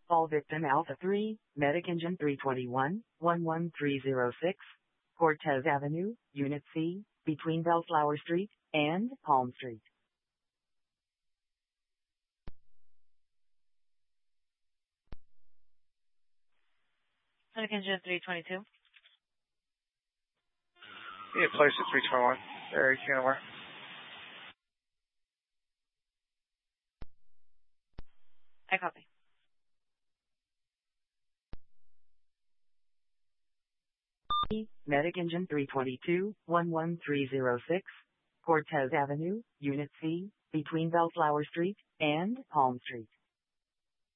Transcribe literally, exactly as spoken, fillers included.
Fall victim Alpha three, Medic Engine three twenty-one, one one three zero six, Cortez Avenue, Unit C, between Bellflower Street and Palm Street. Medic Engine three twenty-two. Yeah, place at three twenty-one. There, you can where. I copy. Medic Engine three twenty-two, one one three zero six, Cortez Avenue, Unit C, between Bellflower Street and Palm Street.